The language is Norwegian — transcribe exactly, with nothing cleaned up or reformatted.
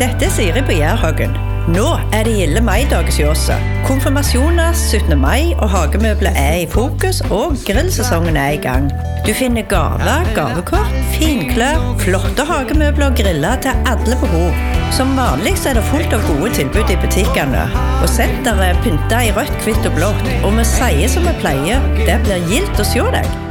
Dette er Siri på Jærhagen. Nå er det gilde maidag hos oss. Konfirmasjoner, syttende mai og hagemøbler er i fokus, og grillsesongen er i gang. Du finner gaver, gavekort, finklær, flotte hagemøbler og griller til alle behov. Som vanlig så er det fullt av gode tilbud i butikkene. Og senteret er pyntet i rødt, hvitt og blått. Og vi sier som vi pleier, det blir gildt å se deg.